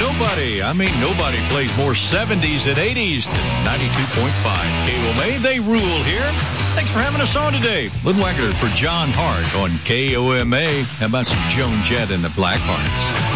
Nobody plays more 70s and 80s than 92.5 KOMA. They rule here. Thanks for having us on today. Lynn Wagoner for John Hart on KOMA. How about some Joan Jett and the Black Hearts?